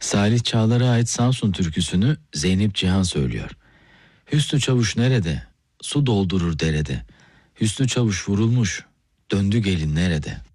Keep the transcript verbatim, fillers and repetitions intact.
Salih Çağlar'a ait Samsun türküsünü Zeynep Cihan söylüyor. Hüsnü Çavuş nerede? Su doldurur derede. Hüsnü Çavuş vurulmuş. Döndü gelin nerede?